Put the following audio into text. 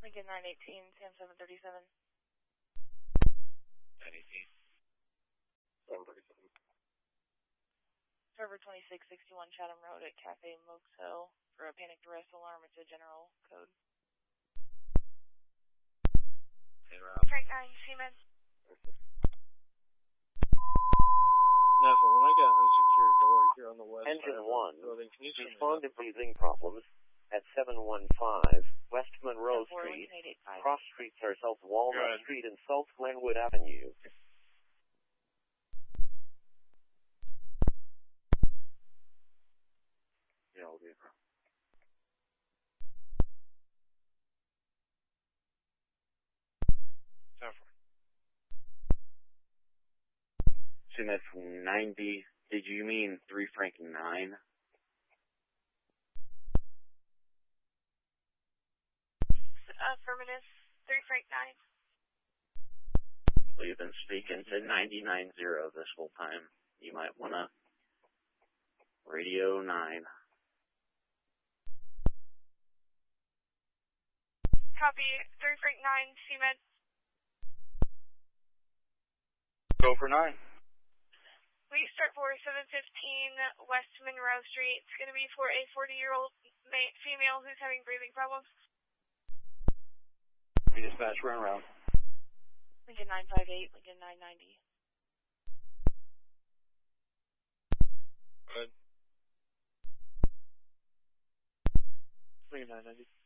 Lincoln 918, Sam 737. 918. 737. Server 2661 Chatham Road at Cafe Moxo for a panic arrest alarm. It's a general code. Hey, Rob. Frank 9, Seaman. No, so when I got an unsecured door here on the west Engine side 1, building, can you respond to breathing problems at 715 West Monroe Street. Cross streets are South Walnut Street and South Glenwood Avenue. Yeah, I'll be around. Seen that from 90. Did you mean 3 Frank 9? Affirmative. 3 Frank 9. Well, you've been speaking to 990 this whole time. You might want to radio 9. Copy. 3 Frank 9, Seaman. Go for 9. We start for 715 West Monroe Street. It's going to be for a 40-year-old female who's having breathing problems. We dispatch, run around. Lincoln 958, Lincoln 990. Good. Lincoln 990.